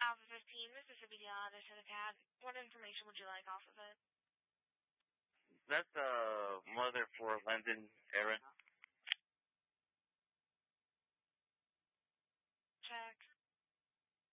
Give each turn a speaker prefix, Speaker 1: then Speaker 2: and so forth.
Speaker 1: Alpha 15, Mississippi Delta to the cab. What information would you like off of it?
Speaker 2: That's mother for London, Aaron.